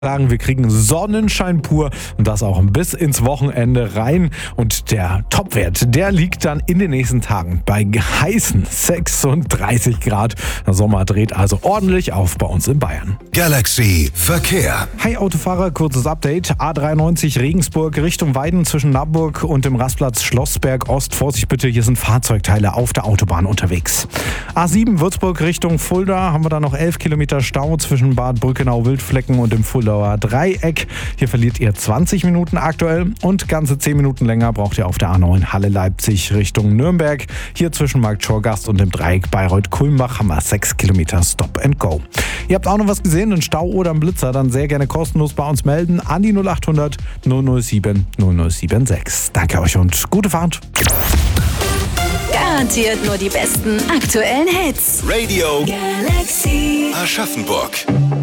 Wir kriegen Sonnenschein pur und das auch bis ins Wochenende rein. Und der Topwert, der liegt dann in den nächsten Tagen bei heißen 36 Grad. Der Sommer dreht also ordentlich auf bei uns in Bayern. Galaxy Verkehr. Hi Autofahrer, kurzes Update. A93 Regensburg Richtung Weiden zwischen Naburg und dem Rastplatz Schlossberg Ost. Vorsicht bitte, hier sind Fahrzeugteile auf der Autobahn unterwegs. A7 Würzburg Richtung Fulda haben wir da noch 11 Kilometer Stau zwischen Bad Brückenau-Wildflecken und dem Fuldauer Dreieck. Hier verliert ihr 20 Minuten aktuell und ganze 10 Minuten länger braucht ihr auf der A9 Halle-Leipzig Richtung Nürnberg. Hier zwischen Marktschorgast und dem Dreieck Bayreuth-Kulmbach haben wir 6 Kilometer Stop and Go. Ihr habt auch noch was gesehen, einen Stau oder einen Blitzer, dann sehr gerne kostenlos bei uns melden an die 0800 007 0076. Danke euch und gute Fahrt. Garantiert nur die besten aktuellen Hits. Radio Galaxy Aschaffenburg.